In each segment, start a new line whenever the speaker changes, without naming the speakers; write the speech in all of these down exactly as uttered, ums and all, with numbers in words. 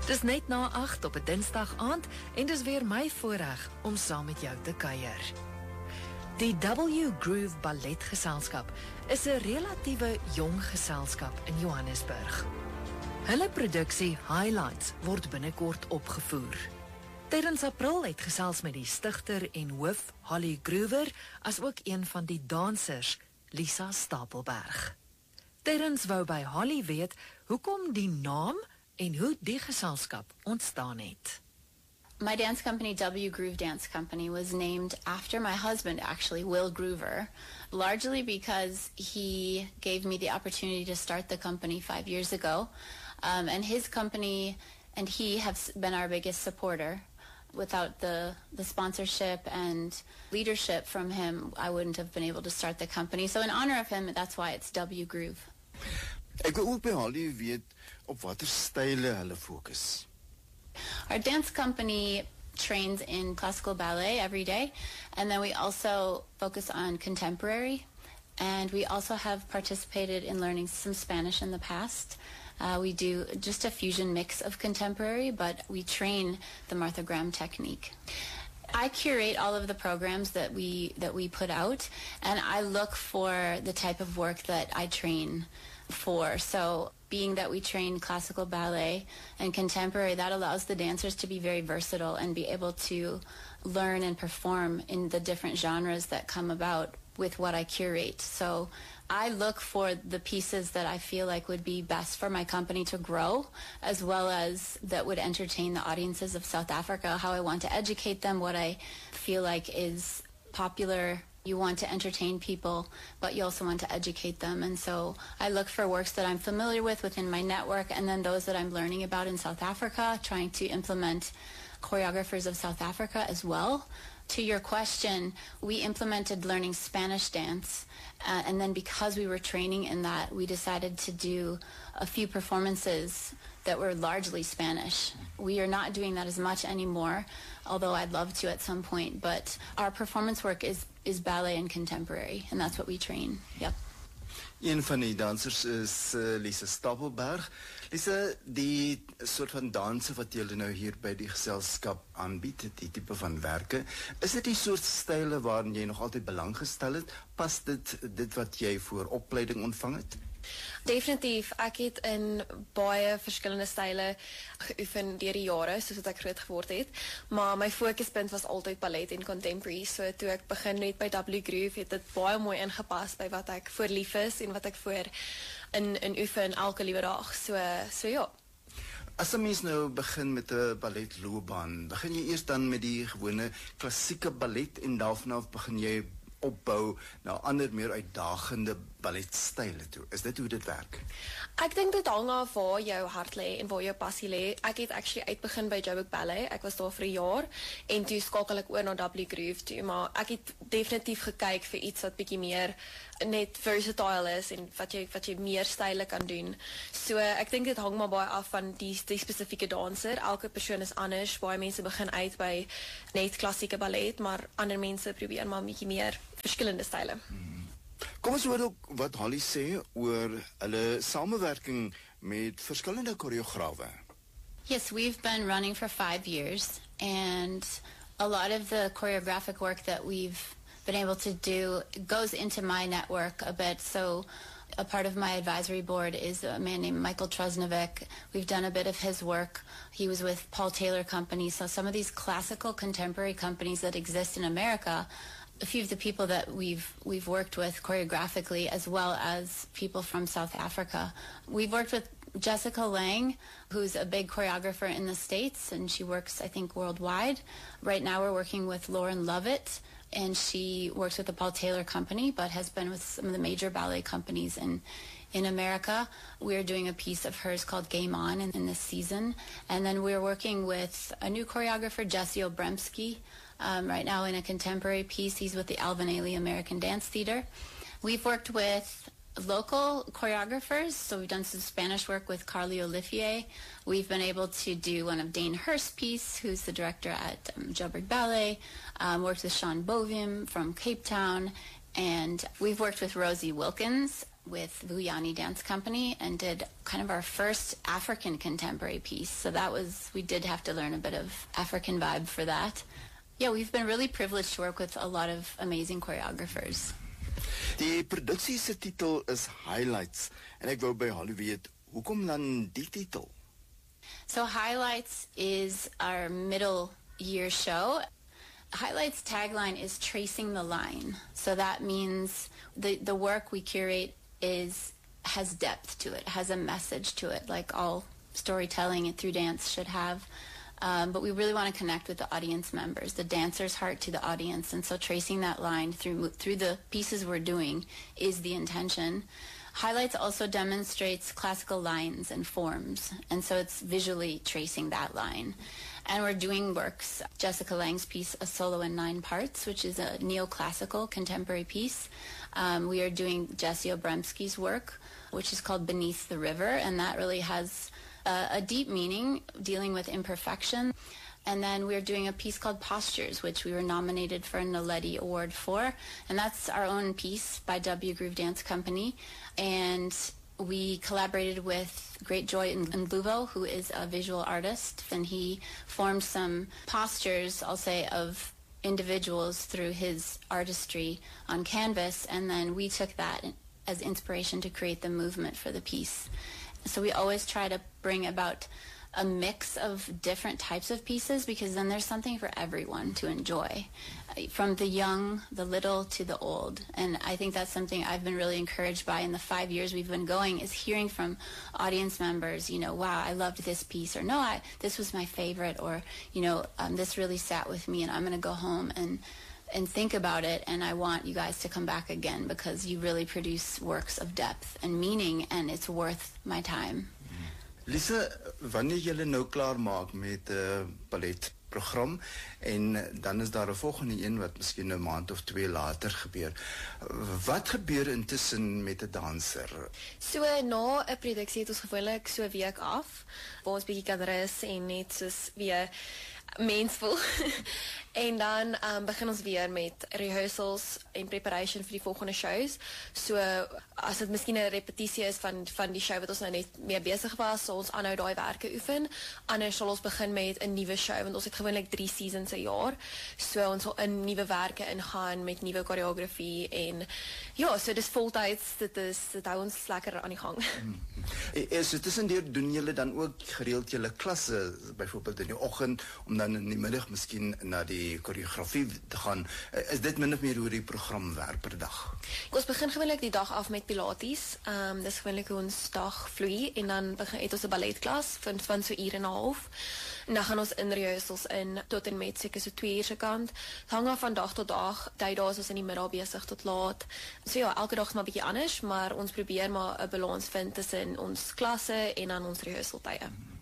Dis net na agt op 'n Dinsdag aand en dis weer my voorreg om saam met jou te kuier. Die W Groove Balletgeselskap is 'n relatiewe jong geselskap in Johannesburg. Hulle produksie Highlights word binnekort opgevoer. Tydens April het gesels met die stigter en hoof Holly Groover, as ook een van die dansers, Lisa Stapelberg. Tydens wou by Holly weet hoekom die naam en hoe die geselskap ontstaan het.
My dance company, W Groove Dance Company, was named after my husband, actually, Will Groover, largely because he gave me the opportunity to start the company five years ago. Um, and his company and he have been our biggest supporter. Without the, the sponsorship and leadership from him, I wouldn't have been able to start the company. So in honor of him, that's why it's W Groove.
Ek wil ook by Holly weet op watter style hulle fokus.
Our dance company trains in classical ballet every day, and then we also focus on contemporary, and we also have participated in learning some Spanish in the past. Uh, we do just a fusion mix of contemporary, but we train the Martha Graham technique. I curate all of the programs that we that we put out, and I look for the type of work that I train for. So being that we train classical ballet and contemporary, that allows the dancers to be very versatile and be able to learn and perform in the different genres that come about with what I curate. So I look for the pieces that I feel like would be best for my company to grow, as well as that would entertain the audiences of South Africa, how I want to educate them, what I feel like is popular. You want to entertain people, but you also want to educate them. And so I look for works that I'm familiar with within my network, and then those that I'm learning about in South Africa, trying to implement choreographers of South Africa as well. To your question, we implemented learning Spanish dance, uh, and then because we were training in that, we decided to do a few performances that were largely Spanish. We are not doing that as much anymore, although I'd love to at some point, but our performance work is, is ballet and contemporary, and that's what we train. Yep.
Een van die dansers is uh, Lisa Stapelberg. Lisa, die soort van danse wat julle nou hier by die geselskap aanbied, die tipe van werke, is dit die soort style waarin jy nog altyd belang gestel het? Pas dit dit wat jy voor opleiding ontvang het?
Definitief, ek het in baie verskillende style geoefen deur die jare, soos wat ek groot geword het, maar my fokuspunt was altyd ballet en contemporary, so toe ek begin net by W Groove, het dit baie mooi ingepas by wat ek voor lief is en wat ek voor in, in oefen elke liewe dag, so, so ja.
As 'n mens nou begin met 'n balletloopbaan, begin jy eers dan met die gewone klassieke ballet en daarna begin jy opbou na ander meer uitdagende balletstyle toe. Is dit hoe dit werk?
Ek dink dit hang af waar jou hart lê en waar jou passie lê. Ek het actually uitbegin by Joburg Ballet. Ek was daar vir 'n jaar en toe skakel ek oor na W Groove toe, maar ek het definitief gekyk vir iets wat bietjie meer net versatile is en wat jy wat jy meer style kan doen. So ek dink dit hang maar baie af van die, die spesifieke danser. Elke persoon is anders. Baie mense begin uit by net klassieke ballet, maar ander mense probeer maar 'n bietjie meer verskillende style.
Hmm. Kom ons hoor ook wat Holly sê oor hulle samewerking met verskillende koreograwe.
Yes, we've been running for five years, and a lot of the choreographic work that we've been able to do goes into my network a bit. So a part of my advisory board is a man named Michael Trusnovic. We've done a bit of his work. He was with Paul Taylor Company. So some of these classical contemporary companies that exist in America, a few of the people that we've we've worked with choreographically, as well as people from South Africa. We've worked with Jessica Lang, who's a big choreographer in the States, and she works, I think, worldwide. Right now we're working with Lauren Lovett, and she works with the Paul Taylor Company, but has been with some of the major ballet companies in, in America. We're doing a piece of hers called Game On in, in this season. And then we're working with a new choreographer, Jesse Obremski, um, right now in a contemporary piece. He's with the Alvin Ailey American Dance Theater. We've worked with local choreographers, so we've done some Spanish work with Carly Olivier. We've been able to do one of Dane Hurst's piece, who's the director at um, Joburg Ballet, um, worked with Sean Bovim from Cape Town, and we've worked with Rosie Wilkins with Vuyani Dance Company and did kind of our first African contemporary piece. So that was, we did have to learn a bit of African vibe for that. Yeah, we've been really privileged to work with a lot of amazing choreographers.
Die produksie se titel is Highlights en ek wou by Holly weet, hoekom dan die titel?
So Highlights is our middle year show. Highlights tagline is tracing the line. So that means the, the work we curate is has depth to it, has a message to it, like all storytelling through dance should have. Um, but we really want to connect with the audience members, the dancer's heart to the audience. And so tracing that line through through the pieces we're doing is the intention. Highlights also demonstrates classical lines and forms. And so it's visually tracing that line. And we're doing works. Jessica Lang's piece, A Solo in Nine Parts, which is a neoclassical contemporary piece. Um, we are doing Jesse Obremski's work, which is called Beneath the River, and that really has uh, a deep meaning dealing with imperfection. And then we're doing a piece called Postures, which we were nominated for a Naledi Award for, and that's our own piece by W Groove Dance Company. And we collaborated with Great Joy Ndluvo, who is a visual artist, and he formed some postures, I'll say, of individuals through his artistry on canvas, and then we took that as inspiration to create the movement for the piece. So we always try to bring about a mix of different types of pieces, because then there's something for everyone to enjoy, from the young, the little, to the old. And I think that's something I've been really encouraged by in the five years we've been going, is hearing from audience members, you know, wow, I loved this piece, or no, I, this was my favorite, or, you know, um, this really sat with me, and I'm going to go home and and think about it, and I want you guys to come back again, because you really produce works of depth and meaning, and it's worth my time.
Lisa, wanneer julle nou klaar maak met 'n uh, balletprogram en dan is daar 'n volgende een wat miskien 'n maand of twee later gebeur. Wat gebeur intussen met 'n danser?
So na 'n produksie het ons gewoonlik so 'n week af waar ons bietjie kan rus en net soos weer mens voel. En dan um, begin ons weer met rehearsals en preparation vir die volgende shows. So as dit miskien 'n repetisie is van van die show wat ons nou net mee besig was, sal ons aanhou daai werke oefen. Anders sal ons begin met 'n nuwe show, want ons het gewoonlik drie seasons 'n jaar. So ons sal in nuwe werke ingaan met nuwe choreografie en ja, so dis voltyds, dit is dit hou ons lekker aan die gang.
Hmm. Is dit tussendeur doen julle dan ook gereeld julle klasse, byvoorbeeld in die oggend, om dan in die middag miskien na die choreografie te gaan? Is dit min of meer hoe die program werk per dag?
Ons begin gewoonlik die dag af met Pilates. Ehm um, dis gewoonlik hoe ons dag vloei, en dan begin het ons 'n balletklas van van so uur en 'n half. En dan gaan ons in rehearsals in tot en met seker so twee uur se kant. Het hang af van dag tot dag. Tyd daar is ons in die middag besig tot laat. So ja, elke dag is maar bietjie anders, maar ons probeer maar 'n balans vind tussen ons klasse en dan ons rehearsal tye.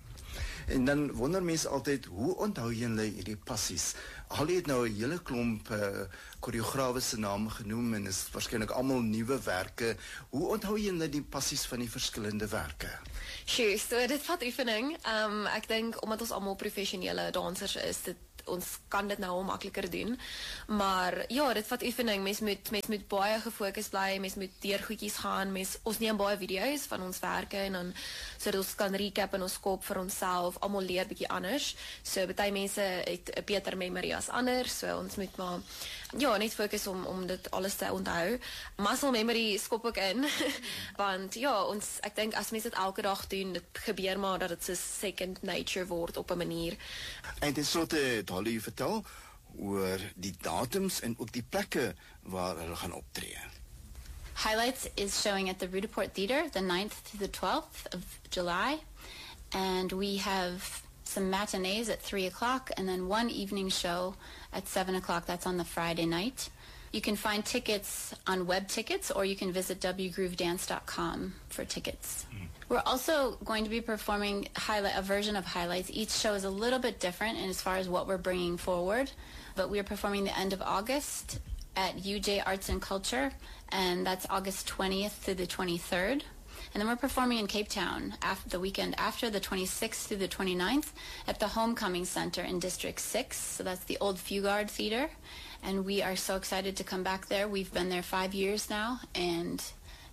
En dan wonder mense altyd, hoe onthou julle hierdie passies? Holly het nou 'n hele klomp koreograwe uh, se name genoem, en is waarskynlik almal nuwe werke. Hoe onthou julle die passies van die verskillende werke?
Sjoe, so dit vat oefening. Um, ek dink omdat ons almal professionele dansers is, dit ons kan dit nou al makliker doen. Maar ja, dit vat oefening. Mens moet mens moet baie gefokus bly, mens moet deur goedjies gaan. Mens ons neem baie video's van ons werke, en dan sodat ons kan recap in ons kop vir onsself. Almal leer bietjie anders. So baie mense het 'n beter memory as ander, so ons moet maar ja, net fokus om om dit alles te onthou. Muscle memory skop ook in. Want ja, ons ek dink as mense dit elke dag doen, dit gebeur maar dat dit so second nature word op 'n manier.
En ten slotte het Holly vertel oor die datums en ook die plekke waar hulle gaan optree.
Highlights is showing at the Rudaport Theatre the ninth to the twelfth of July, and we have some matinees at three o'clock and then one evening show at seven o'clock. That's on the Friday night. You can find tickets on web tickets, or you can visit w groove dance dot com for tickets. Mm. We're also going to be performing highlight, a version of Highlights. Each show is a little bit different in as far as what we're bringing forward, but we are performing the end of August at U J Arts and Culture, and that's August twentieth through the twenty-third. And then we're performing in Cape Town after the weekend after, the twenty-sixth through the twenty-ninth, at the Homecoming Center in District six. So that's the old Fugard Theater. And we are so excited to come back there. We've been there five years now, and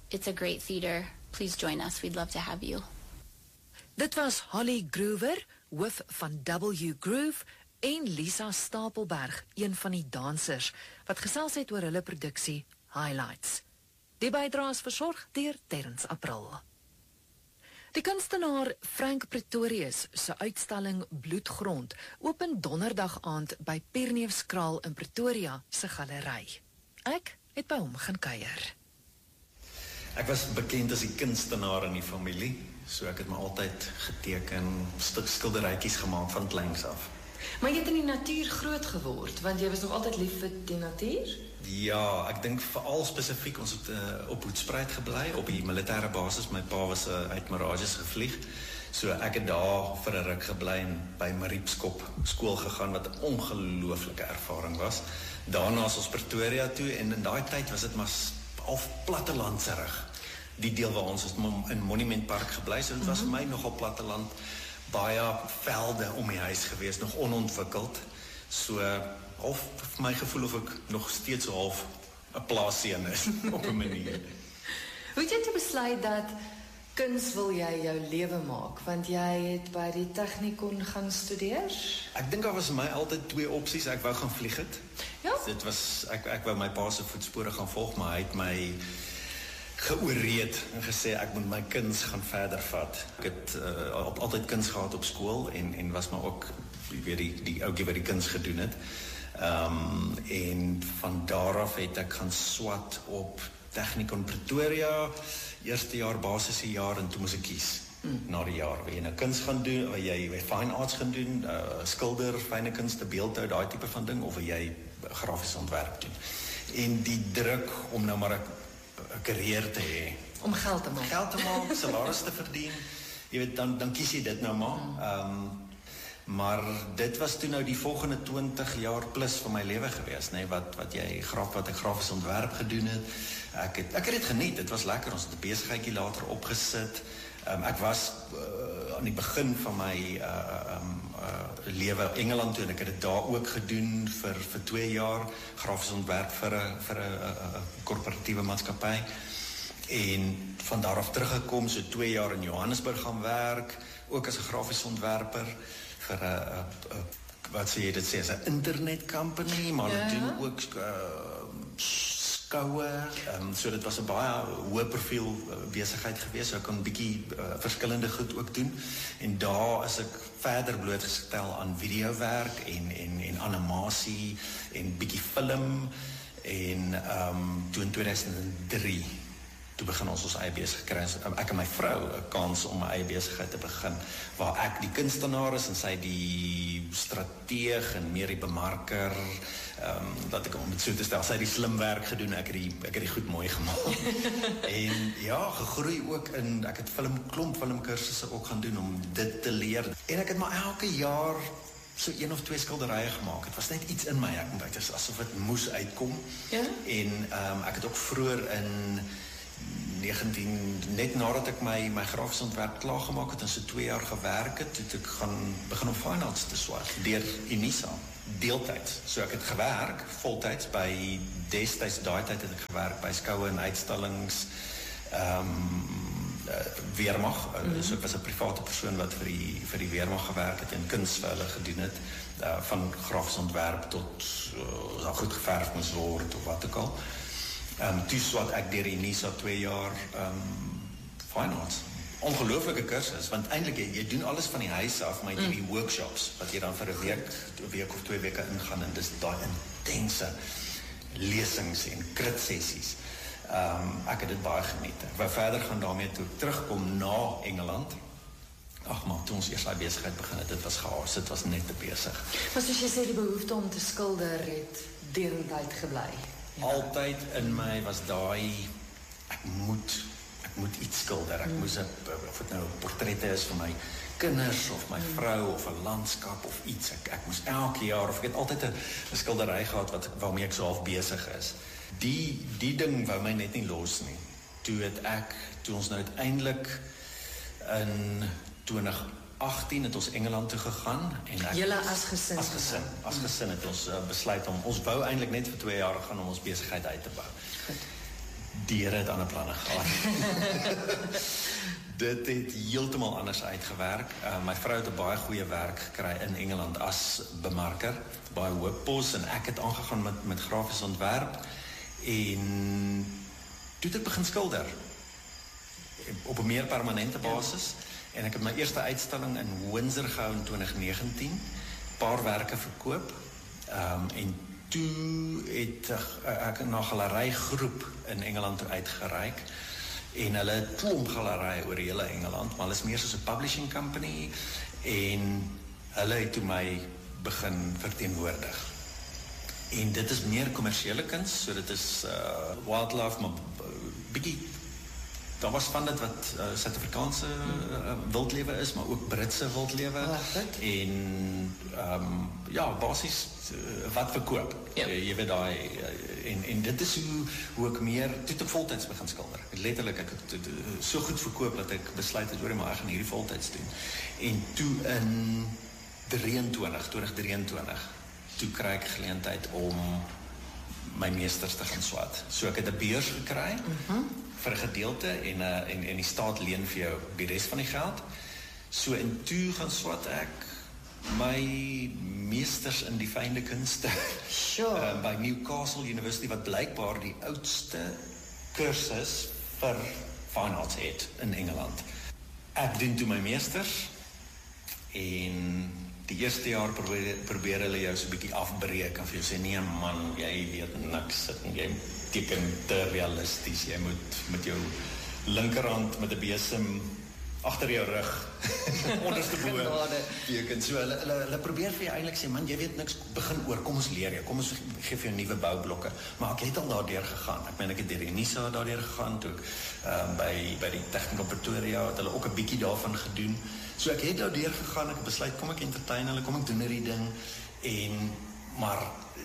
it's a great theater. Please join us. We'd love to have you.
Dit was Holly Groover, hoof van W Groove, en Lisa Stapelberg, een van die dansers, wat gesels het oor hulle produksie Highlights. Die bydrae is versorg deur Terrence April. Die kunstenaar Frank Pretorius se uitstalling Bloedgrond open donderdag aand by Pierneefskraal in Pretoria se galery. Ek het by hom gaan kuier.
Ek was bekend as die kunstenaar in die familie, so ek het my altyd geteken, stuk skilderytjies gemaak van kleins af.
Maar jy het in die natuur groot geword, want jy was nog altyd lief vir die natuur?
Ja, ek dink veral spesifiek, ons het uh, op Hoedspruit gebly, op die militêre basis. My pa was uh, uit Mirages gevlieg, so ek het daar vir 'n ruk gebly en by Mariepskop skool gegaan, wat 'n ongelooflike ervaring was. Daarna is ons Pretoria toe, en in daai tyd was dit maar half plattelandserig. Die deel waar ons is in Monument Park gebly, so dit was vir my nogal platteland, baie velde om die huis gewees, nog onontwikkeld. So, of vir my gevoel of ek nog steeds so half 'n plaasseun is, op 'n manier.
Hoe het jy toe besluit dat kuns wil jy jou lewe maak? Want jy het by die Technikon gaan studeer?
Ek dink daar was vir my altyd twee opsies. Ek wou gaan vlieg het.
Ja?
Dit was, ek, ek wou my pa se voetspore gaan volg, maar hy het my georeed en gesê ek moet my kuns gaan verder vat. Ek het uh, altyd kuns gehad op skool en en was maar ook weer die die ouetjie wat die kuns gedoen het. Ehm um, en van daar af het ek gaan swat op Technikon Pretoria, eerste jaar basiese jaar, en toe moes ek kies. Mm. Na die jaar, waar jy nou kuns gaan doen, waar jy, jy fine arts gaan doen, uh, skilder, fynne kunste, beeldhou, daai tipe van ding, of waar jy grafies ontwerp doen. En die druk om nou maar 'n 'n carrière te hê.
Om geld te maak.
Geld te maak, salaris te verdien. Jy weet, dan dan kies jy dit nou maar. Ehm um, maar dit was toe nou die volgende twintig jaar plus van my lewe gewees, nê, nee, wat wat jy graf wat ek grafies ontwerp gedoen het. Ek het ek het dit geniet. Dit was lekker. Ons het 'n besigheidjie later opgesit. Um, ek was uh, aan die begin van my uh, um, uh, lewe Engeland toe, en ek het dit daar ook gedoen vir vir twee jaar, grafies ontwerp vir 'n vir 'n korporatiewe maatskappy. En van daar af teruggekom, so twee jaar in Johannesburg gaan werk, ook as 'n grafiese ontwerper vir 'n wat sê jy dit sê, as 'n internet company, maar hulle
Ja.
doen ook uh, skoue, um, so dit was 'n baie hoë profiel uh, besigheid geweest, so ek kon 'n bietjie uh, verskillende goed ook doen, en daar is ek verder blootgestel aan videowerk en en en animasie en bietjie film, en um, toe in tweeduisend drie toe begin ons ons eie besigheid kry. Ek en my vrou 'n kans om my eie besigheid te begin, waar ek die kunstenaar is en sy die strateeg en meer die bemarker, um, dat ek om dit so te stel, sy het die slim werk gedoen, ek het die, ek het die goed mooi gemaak. En ja, gegroei ook in, ek het film, klomp filmkursusse ook gaan doen om dit te leer. En ek het maar elke jaar so een of twee skilderye gemaak. Het was net iets in my, ek het dit asof dit moes uitkom.
Ja?
En um, ek het ook vroeër in negentien, net nadat ek my, my grafiese ontwerp klaargemaak het en so twee jaar gewerk het, het ek gaan begin om fine arts te swat, deur Unisa, deeltyds. So ek het gewerk, voltyds, by destyds, daai tyd het ek gewerk, by skoue en uitstallings, um, uh, Weermag, uh, mm-hmm. so ek was 'n private persoon wat vir die, vir die Weermag gewerk het en kuns vir hulle gedoen het, uh, van grafiese ontwerp tot, uh, goed geverf moes word, of wat ook al. Um, toe swat ek deur die Unisa twee jaar um, fine arts. Ongelooflike kursus, want eintlik jy, jy doen alles van die huis af, maar jy doen die workshops, wat jy dan vir 'n week, 'n week of twee weke ingaan, en dis daai intense lesings en krit sessies. Um, ek het dit baie geniet. Ek wou verder gaan daarmee toe terugkom na Engeland. Ag maar, toe ons eers daai besigheid begin het, dit was chaos, dit was net te besig.
Maar soos jy sê, die behoefte om te skilder het deurentyd gebly.
Altyd in my was daai, ek moet, ek moet iets skilder, ek mm. moes, of het nou portrette is van my kinders, of my mm. vrou, of 'n landskap, of iets, ek, ek moes elke jaar, of ek het altyd 'n skildery gehad, wat, waarmee ek so half besig is. Die, die ding wou my net nie los nie. Toe het ek, toe ons nou uiteindelik in twintig agttien het ons Engeland toe gegaan, en ek,
Julle as gesin?
As gesin, as gesin het ons uh, besluit om, ons wou eintlik net vir twee jaar gaan om ons besigheid uit te bou.
Goed.
Die Here het ander planne gehad. Dit het heeltemal anders uitgewerk. Uh, my vrou het 'n baie goeie werk gekry in Engeland as bemarker, baie hoë pos, en ek het aangegaan met met grafiese ontwerp en toe het ek begin skilder op 'n meer permanente basis. En ek het my eerste uitstalling in Windsor gehou in twintig negentien, paar werke verkoop. Um, en toe het ek na 'n galerygroep in Engeland toe uitgereik. En hulle het klomp galerye oor die hele Engeland, maar hulle is meer soos 'n publishing company en hulle het toe my begin verteenwoordig. En dit is meer kommersiële kuns, so dit is uh, wildlife, maar bietjie, daar was van dit wat uh, Suid-Afrikaanse uh, wildlewe is, maar ook Britse wildlewe.
Oh,
en um, ja, basies uh, wat verkoop.
Ja.
Uh, jy weet daai uh, en en dit is hoe hoe ek meer toe ek voltyds begin skilder. Letterlik ek het uh, so goed verkoop dat ek besluit het oor maar ek gaan hierdie voltyds doen. En toe in drieëntwintig, twintig drieëntwintig, toe kry ek geleentheid om my meesters te gaan swat. So ek het 'n beurs gekry. Mhm. vir 'n gedeelte en, uh, en, en die staat leen vir jou die res van die geld. So en toe gaan swat ek my meesters in die fynde kunste
sure.
uh, by Newcastle University, wat blykbaar die oudste kursus vir fine arts het in Engeland. Ek doen toe my meesters en die eerste jaar probeer, probeer hulle jou so 'n bietjie afbreek en vir jou sê, nee man, jy weet niks, jy teken te realisties, jy moet met jou linkerhand met 'n besem agter jou rug onderste bo teken. So hulle, hulle, hulle probeer vir jou eintlik sê, man, jy weet niks, begin oor, kom ons leer jou, kom ons gee vir jou nuwe boublokke. Maar ek het al daardeur gegaan. Ek meen ek het deur die Unisa daardeur gegaan toe ek um, by by die Technikon Pretoria het hulle ook 'n bietjie daarvan gedoen. So ek het daardeur gegaan, ek besluit kom ek entertain hulle, kom ek doen hierdie ding en maar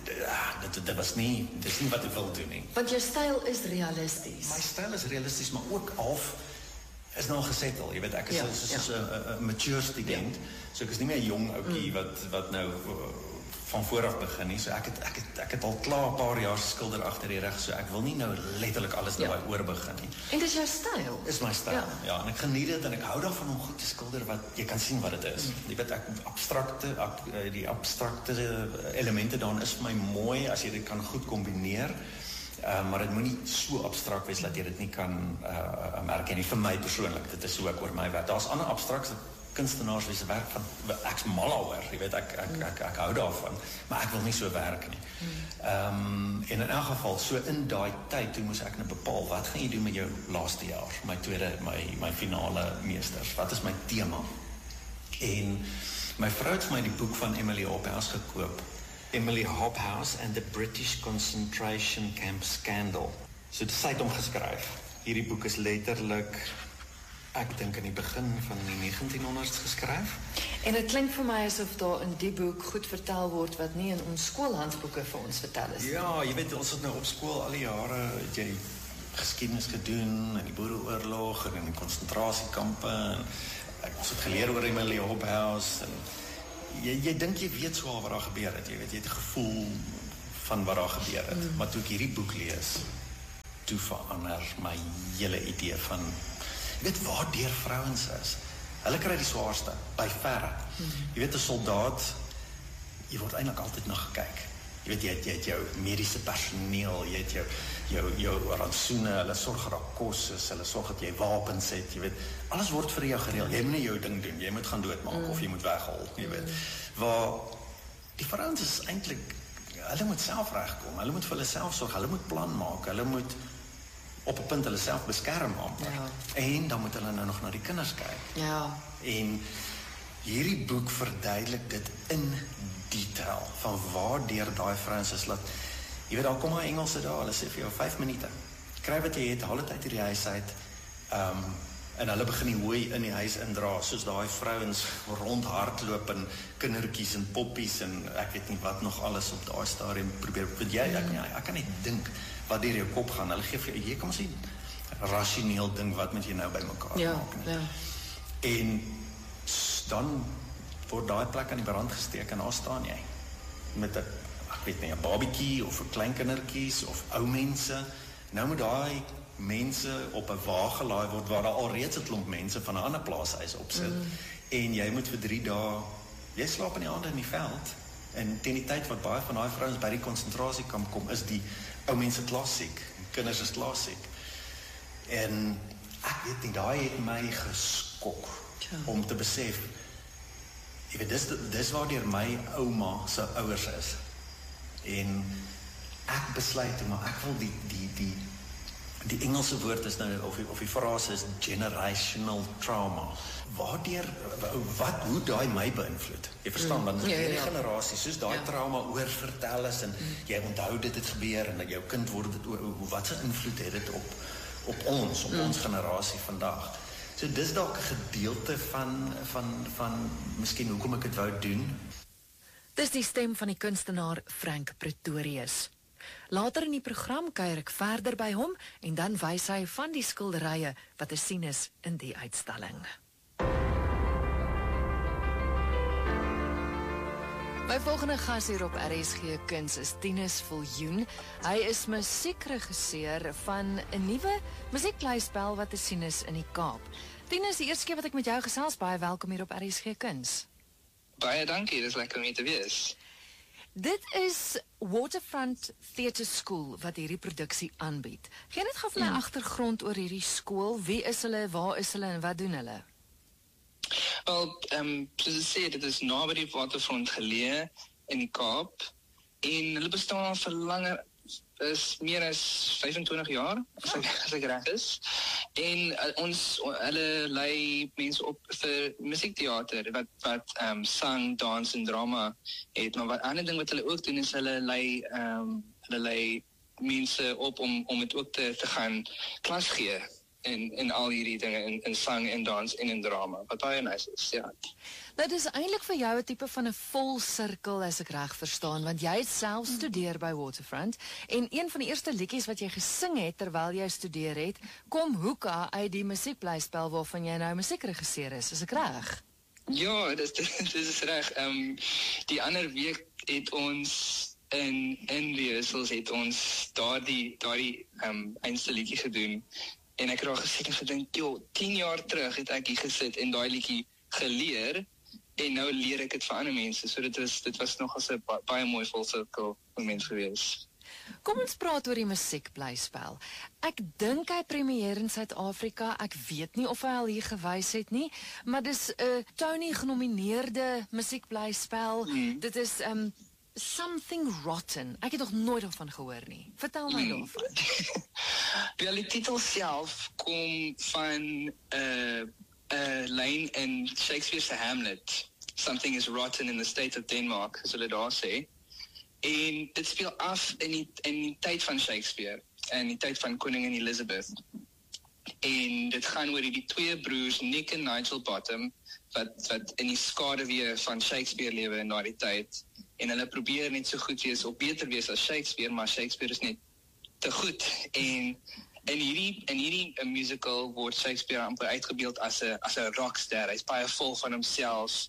dit dit was nie dis nie wat ek wil doen nie.
Want jou styl is realisties.
My styl is realisties, maar ook half is nou gesettel. Jy weet ek is
ja,
soos 'n
ja.
mature student. Ja. So ek is nie meer 'n jong ouetjie mm. wat wat nou van voor af begin nie. So ek het ek het ek het al klaar 'n paar jaar skilder agter die rug, so ek wil nie nou letterlik alles ja. naby oor begin nie.
En dis jou styl.
Is my styl. Ja. ja, en ek geniet dit en ek hou daarvan om goed te skilder wat jy kan sien wat dit is. Mm. Jy weet ek abstrakte ab, die abstrakte elemente daarin is vir my mooi as jy dit kan goed kombineer. Uh, maar dit moet nie so abstrakt wees dat jy dit nie kan uh, merk nie. Vir my persoonlik, dit is hoe ek oor my werk. Daar's ander abstrakte kunstenaars wie se werk van ek's mal oor, jy weet ek ek, ek ek ek hou daarvan, maar ek wil nie so werk nie. Ehm um, en in elk geval so in daai tyd toe moes ek nou bepaal wat gaan jy doen met jou laaste jaar, my tweede my my finale meesters. Wat is my tema? En my vrou het vir my die boek van Emily Hobhouse gekoop. Emily Hobhouse and the British Concentration Camp Scandal. So dit het hom geskryf. Hierdie boek is letterlik ek dink in die begin van die negentienhonderds geskryf.
En dit klink vir my asof daar in die boek goed vertel word wat nie in ons skoolhandboeke vir ons vertel is.
Ja, jy weet ons het nou op skool al die jare het jy geskiedenis gedoen en die Boereoorlog en in die konsentrasiekampe en ons het geleer oor Emily Hobhouse en jy jy dink jy weet so al wat daar gebeur het. Jy weet jy het 'n gevoel van wat daar gebeur het. Mm. Maar toe ek hierdie boek lees, toe verander my hele idee van jy weet waar deur vrouens is. Hulle kry die swaarste, by verre. Mm-hmm. Jy weet 'n soldaat, jy word eintlik altyd na gekyk. Jy weet jy het, jy het jou mediese personeel, jy het jou jou jou rantsoene, hulle sorg dat daar kos is, hulle sorg dat jy wapens het, jy weet, alles word vir jou gereël. Jy moet nie jou ding doen, jy moet gaan doodmaak mm. of jy moet weghol, jy weet. Waar die vrouens is eintlik hulle moet self regkom. Hulle moet vir hulle self sorg, hulle moet plan maak, hulle moet op 'n punt hulle self beskerm amper. Ja. En dan moet hulle nou nog na die kinders kyk.
Ja.
En hierdie boek verduidelik dit in detail van waar deur daai vrouens is laat. Jy weet daar kom maar Engelse daar, hulle sê vir jou vyf minute. Kry wat jy het, haal dit uit hierdie huis uit. Ehm um, en hulle begin die hooi in die huis indra, soos daai vrouens rondhardloop en kindertjies en poppies en ek weet nie wat nog alles op daai stadium probeer. Want jy ek, ek, ek kan net dink wat deur jou kop gaan. Hulle gee vir jou, jy kom sien rasioneel ding wat met jy nou bymekaar
ja,
maak.
Ja.
En dan word daai plek aan die brand gesteek en daar staan jy met 'n ek weet nie 'n babatjie of 'n klein kindertjies of ou mense. Nou moet daai mense op 'n wa gelaai word waar daar alreeds 'n klomp mense van 'n ander plaashuis op sit. Mm. En jy moet vir drie dae, jy slaap in die aande in die veld. En teen die tyd wat baie van daai vrouens by die konsentrasiekamp kom, is die ou mense klassiek, kinders is klassiek. En ek weet nie, daai het my geskok ja. Om te besef, jy weet, dis, dis waardeur my ouma se ouers is. En ek besluit, maar ek wil die, die, die, die Engelse woord is nou, of die, of die frase is generational trauma. Waardeur, wat, hoe daai my beïnvloed? Jy verstaan, mm. want dit is ja, ja, ja. generasie, soos daai ja. trauma oorvertel is, en mm. jy onthou dit het gebeur, en jou kind word dit oor, wat se invloed het dit op, op ons, op mm. ons generasie vandag. So dis dalk 'n gedeelte van, van, van, miskien hoekom ek dit wou doen.
Dis die stem van die kunstenaar Frank Pretorius. Later in die program kuier ek verder by hom, en dan wys hy van die skilderye wat te sien is in die uitstalling. My volgende gas hier op R S G Kuns is Tinus Viljoen. Hy is musiekregisseur van 'n nuwe musiekblyspel wat te sien is in die Kaap. Tinus, die eerste keer wat ek met jou gesels, baie welkom hier op R S G Kuns.
Baie dankie, dis lekker om hier te wees.
Dit is Waterfront Theatre School wat hierdie produksie aanbied. Gee net gou vir my mm. agtergrond oor hierdie skool. Wie is hulle, waar is hulle en wat doen hulle?
Wel, um, soos ek sê, dit is naby die Waterfront geleë in die Kaap. En hulle bestaan al vir langer, is meer as vyfentwintig jaar, as ek, as ek reg is. En uh, ons, hulle lei mense op vir musiektheater, wat, wat um, sang, dans en drama het. Maar wat ander ding wat hulle ook doen, is hulle lei, um, hulle lei mense op om, om het ook te, te gaan klas gee. En, en al hierdie dinge, in, in sang en dans en in drama, wat baie nice is, ja.
Nou, dit is eintlik vir jou 'n tipe van 'n vol sirkel, as ek reg verstaan, want jy het self studeer by Waterfront, en een van die eerste liedjies wat jy gesing het, terwyl jy studeer het, kom hoeka uit die musiekblyspel waarvan jy nou musiekregisseur is, is ek reg?
Ja, dit is reg. Um, die ander week het ons in, in rehearsals het ons daardie, daardie um, eindste liedjie gedoen. En ek het al gesit en gedink, joh, tien jaar terug het ek hier gesit en daai liedjie geleer, en nou leer ek dit vir ander mense. So dit was, dit was nog as 'n ba baie mooi volsirkel moment gewees.
Kom ons praat oor die musiekblyspel. Ek dink hy premieer in Suid-Afrika. Ek weet nie of hy al hier gewys het nie, maar dis 'n uh, Tony genomineerde musiekblyspel. Mm. Dit is um, Something Rotten. Ek het nog nooit daarvan gehoor nie. Vertel my
mm.
daarvan.
Wel, die titel self kom van 'n uh, uh, lyn in Shakespeare se Hamlet. Something is rotten in the state of Denmark, as hulle daar sê. En dit speel af in die, in die tyd van Shakespeare, in die tyd van koningin Elizabeth. En dit gaan oor die twee broers, Nick en Nigel Bottom, wat, wat in die skaduwee van Shakespeare lewe in daardie tyd. En hulle probeer net so goed wees, of beter wees as Shakespeare, maar Shakespeare is net te goed. En in hierdie, in hierdie musical word Shakespeare amper uitgebeeld as 'n as 'n rockster. Hy's baie vol van homself.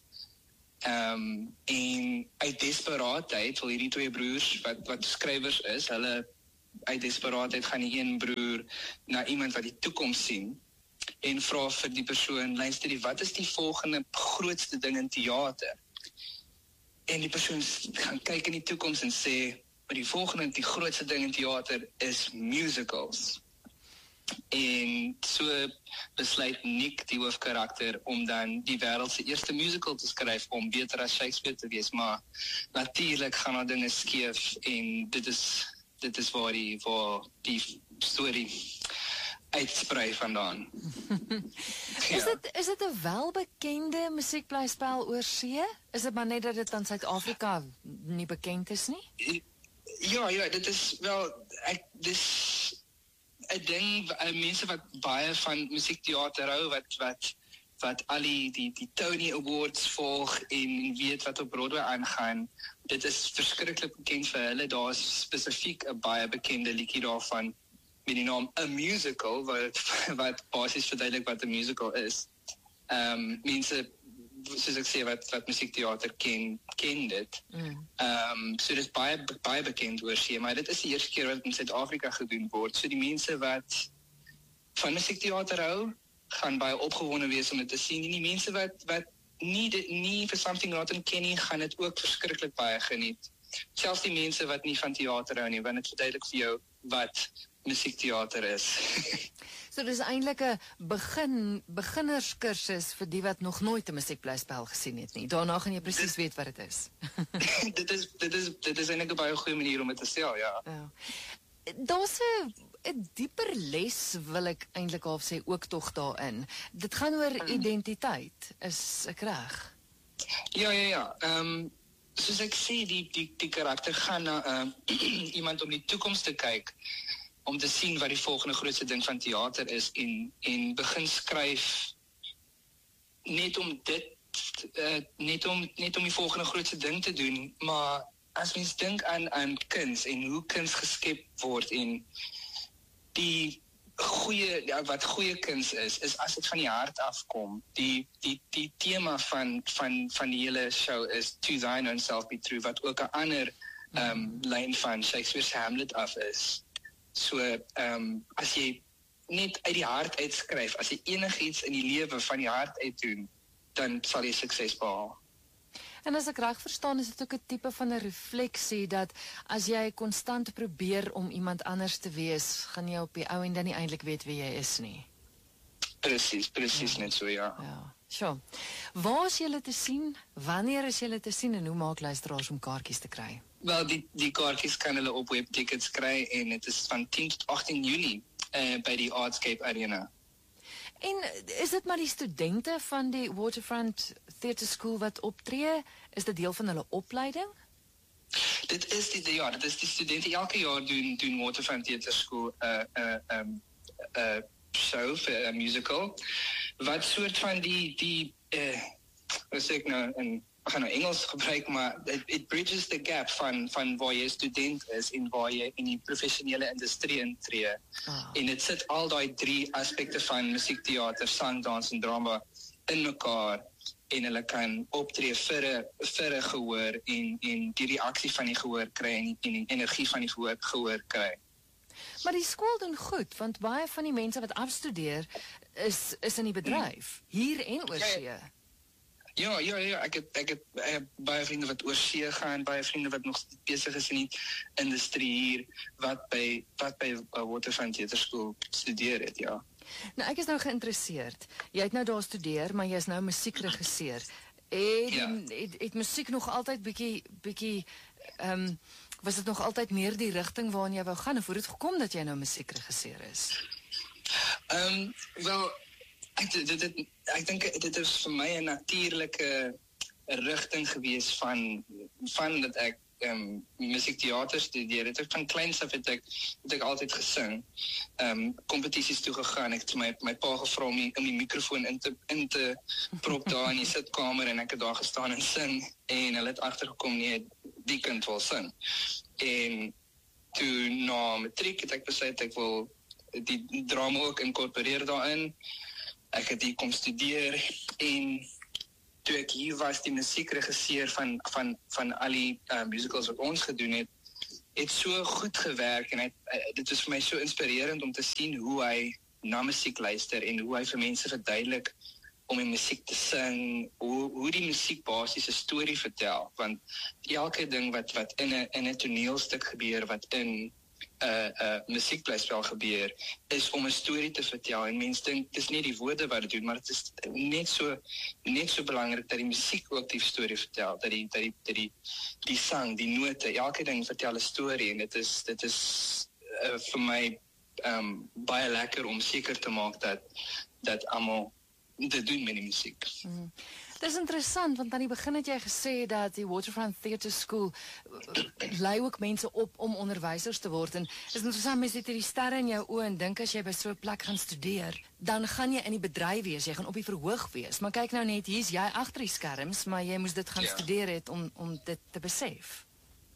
Um, en uit desperaatheid wil hierdie twee broers, wat, wat skrywers is, hulle uit desperaatheid gaan die een broer na iemand wat die toekoms sien, en vra vir die persoon, luister die, wat is die volgende grootste ding in theater? En die persoon gaan kyk in die toekoms en sê, maar die volgende, die grootste ding in theater is musicals. En so besluit Nick, die hoofkarakter, om dan die wêreld se eerste musical te skryf om beter as Shakespeare te wees, maar natuurlik gaan daar dinge skeef, en dit is dit is waar die waar die storie uitsprei vandaan.
Is dit is dit 'n welbekende musiekblyspel oor see? Is dit maar net dat dit aan Suid-Afrika nie bekend is nie?
Ja, ja, dit is wel ek dis 'n ding, mense wat baie van musiektheater hou, wat wat wat al die die die Tony Awards volg en weet wat op Broadway aangaan. Dit is verskriklik bekend vir hulle. Daar is spesifiek 'n baie bekende liedjie daarvan met die naam A Musical, wat wat basies verduidelik wat 'n musical is. Ehm um, mense, soos ek sê, wat wat musiektheater ken ken dit. Ehm mm. um, so dit is baie baie bekend oor see, maar dit is die eerste keer wat in Suid-Afrika gedoen word. So die mense wat van musiektheater hou, gaan baie opgewonde wees om dit te sien. En die mense wat wat nie dit nie vir Something Rotten ken nie, gaan dit ook verskriklik baie geniet. Selfs die mense wat nie van theater hou nie, want dit verduidelik vir jou wat musiektheater is.
So dis eintlik 'n begin beginnerskursus vir die wat nog nooit 'n musiekblyspel gesien het nie. Daarna gaan jy presies weet wat dit is.
dit is dit is dit is eintlik 'n baie goeie manier om dit te stel, ja.
Ja. Daar's 'n 'n dieper les wil ek eintlik half sê ook tog daarin. Dit gaan oor identiteit, is ek reg?
Ja, ja, ja. Ehm um, soos ek sê, die die die karakter gaan na uh, iemand om die toekoms te kyk, om te sien wat die volgende grootste ding van theater is en en begin skryf net om dit uh, net om net om die volgende grootste ding te doen, maar as mens dink aan aan kuns en hoe kuns geskep word en die goeie ja, wat goeie kuns is is as dit van die hart afkom. Die die die tema van van van die hele show is To Thine Own Self Be True, wat ook 'n ander ehm um, lyn van Shakespeare's Hamlet af is. So ehm um, as jy net uit die hart uitskryf, as jy enigiets in die lewe van die hart uit doen, dan sal jy sukses behaal.
En as ek reg verstaan, is dit ook 'n tipe van 'n refleksie dat as jy konstant probeer om iemand anders te wees, gaan jy op die ou en dan nie eintlik weet wie jy is nie.
Presies, presies ja. Net so, ja.
Ja, sure. Waar is julle te sien? Wanneer is julle te sien en hoe maak luisteraars om kaartjies te kry?
Wel, die die kaartjies kan hulle op webtickets kry en dit is van tien tot agttien Julie uh, by die Artscape Arena.
En is dit maar die studente van die Waterfront Theatre School wat optree? Is dit deel van hulle opleiding?
Dit is die ja, dit is die studente elke jaar doen doen Waterfront Theatre School 'n uh, 'n uh, um, 'n uh, show vir 'n musical wat soort van die die uh, wat sê ek nou in ek gaan nou Engels gebruik, maar it, it bridges the gap van van waar jy student is en waar jy in die professionele industrie intree. Ah. En dit sit al daai drie aspekte van musiektheater, sang, dans en drama in mekaar en hulle kan optree vir 'n vir 'n gehoor en en die reaksie van die gehoor kry en, en die energie van die gehoor, gehoor kry.
Maar die skool doen goed, want baie van die mense wat afstudeer is is in die bedryf, hier en oorsee.
Ja, Ja, ja, ja, ek het ek het, ek het baie vriende wat oorsee gaan, baie vriende wat nog besig is in die industrie hier wat by wat by uh, Waterfront Theatre School studeer het, ja.
Nou ek is nou geïnteresseerd. Jy het nou daar studeer, maar jy is nou musiekregisseur. En
Ja.
het, het musiek nog altyd bietjie bietjie ehm um, was dit nog altyd meer die rigting waarin jy wou gaan of hoe het gekom dat jy nou musiekregisseur is?
Ehm um, wel ek dit dit ek dink dit is vir my 'n natuurlike rigting gewees van van dat ek ehm um, musiektheater studeer het. Ek van kleins af het ek het ek altyd gesing. Ehm um, kompetisies toe gegaan. Ek het my my pa gevra om die, om die mikrofoon in te in te prop daar in die sitkamer en ek het daar gestaan en sing en hulle het agtergekom nee, die kind wil sing. En toe na matriek het ek besluit ek wil die drama ook incorporeer daarin. Ek het hier kom studeer en toe ek hier was, die musiekregisseur van van van al die uh, musicals wat ons gedoen het, het so goed gewerk en het, uh, dit was vir my so inspirerend om te sien hoe hy na musiek luister en hoe hy vir mense verduidelik om die musiek te sing, hoe hoe die musiek basies 'n storie vertel, want elke ding wat wat in 'n in 'n toneelstuk gebeur, wat in 'n uh, 'n uh, musiekblyspel gebeur, is om 'n storie te vertel en mense dink dis nie die woorde wat dit doen, maar dit is net so net so belangrik dat die musiek ook die storie vertel, dat die dat die dat die die sang, die note, elke ding vertel 'n storie en dit is dit is uh, vir my um, baie lekker om seker te maak dat dat almal dit doen met die musiek.
Hmm. Dit is interessant, want aan die begin het jy gesê dat die Waterfront Theatre School lei ook mense op om onderwysers te word. En is interessant, mense het hierdie sterre in jou oë en dink as jy by so 'n plek gaan studeer, dan gaan jy in die bedryf wees, jy gaan op die verhoog wees. Maar kyk nou net, hier's jy agter die skerms, maar jy moes dit gaan
Ja.
studeer het om om dit te besef.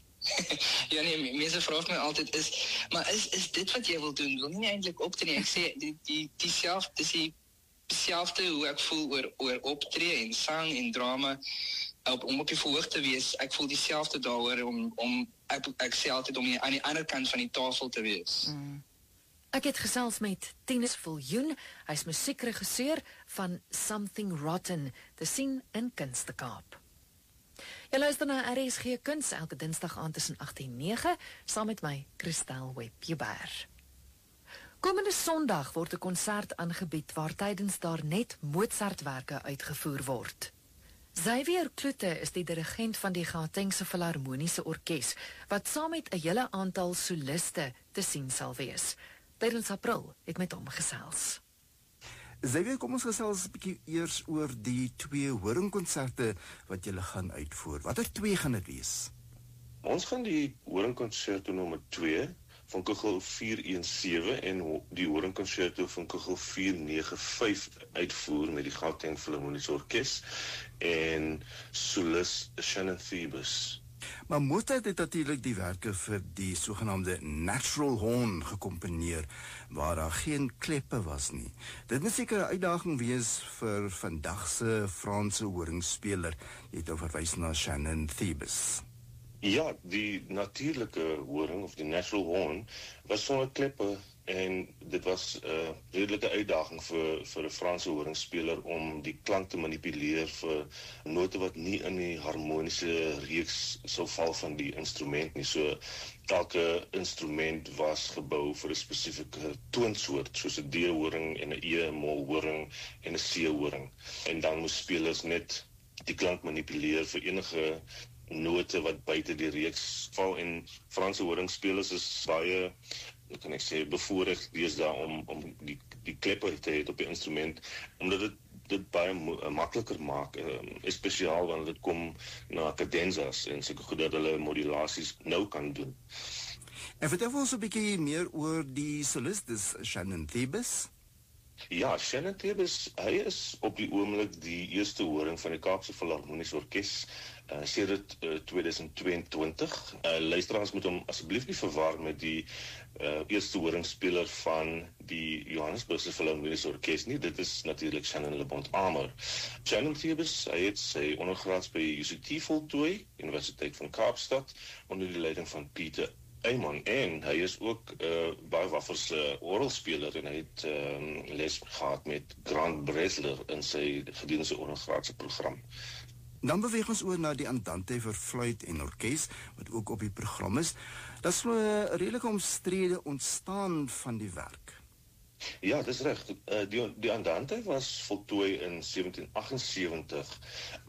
Ja nee, mense vra my altyd is, maar is is dit wat jy wil doen? Wil nie eintlik optree nie. Ek sê die die dieselfde dis die dieselfde hoe ek voel oor oor optree en sang en drama op om op die verhoog te wees. Ek voel dieselfde daaroor om om ek ek sê altyd om aan die ander kant van die tafel te wees.
Mm. Ek het gesels met Tinus Viljoen, hy's musiekregisseur van Something Rotten, te sien in Kunste Kaap. Jy luister na R S G Kuns elke dinsdag aand tussen agt en nege, saam met my, Christel Webb-Joubert. Komende Sondag word 'n konsert aangebied waar tydens daar net Mozartwerke uitgevoer word. Xavier Kloete is die dirigent van die Gautengse Filharmoniese Orkees, wat saam met 'n hele aantal soliste te sien sal wees. Tydens April het met hom gesels.
Xavier, kom ons gesels 'n bietjie eers oor die twee horingkonserte wat julle gaan uitvoer. Watter twee gaan dit wees?
Ons gaan die horingkonserto nommer twee van Kuchel vier een sewe en die horingkonserto van Kuchel vier nege vyf uitvoer met die Gauteng Filharmoniese Orkees en solis Shannon Thebus.
Maar Mozart het natuurlik die werke vir die sogenaamde natural horn gekomponeer, waar daar geen kleppe was nie. Dit moet seker 'n uitdaging wees vir vandag se Franse horingspeler. Jy het verwys na Shannon Thebus.
Ja, die natuurlike horing of die natural horn was sonder kleppe en dit was 'n uh, redelike uitdaging vir vir 'n Franse horingspeler om die klank te manipuleer vir note wat nie in die harmoniese reeks sou val van die instrument nie. So elke instrument was gebou vir 'n spesifieke toonsoort, soos 'n D-horing en 'n E-mol horing en 'n C-horing. En dan moes spelers net die klank manipuleer vir enige note wat buite die reeks val, en Franse horingspelers is baie, kan ek sê, bevoorreg deesdae om om die die kleppe te hê op die instrument, omdat dit dit baie uh, makliker maak, uh, spesiaal wanneer dit kom na cadenzas en seker goed dat hulle modulasies nou kan doen.
En vertel ons 'n bietjie meer oor die solistes Shannon Thebus.
Ja, Shannon Thebus, hy is op die oomblik die eerste horing van die Kaapse Filharmoniese Orkees uh, sedert uh, tweeduisend tweeëntwintig. Uh, luisteraars moet hom asseblief nie verwar met die uh, eerste horingspeler van die Johannesburgse Filharmoniese Orkees nie. Dit is natuurlik Shannon Le Bont Amer. Shannon Thebus, hy het sy ondergraads by U C T voltooi, Universiteit van Kaapstad, onder die leiding van Pieter Eyman, en hy is ook uh, baie waffers uh, orgelspeler en hy het uh, les gehad met Grant Bresler in sy gedurende sy ondergraadse program.
Dan beweeg ons oor na die Andante vir fluit en orkes, wat ook op die program is. Dat is 'n redelike omstrede ontstaan van die werk.
Ja, dis reg. Uh, die, die Andante was voltooi in sewentien agtensewentig,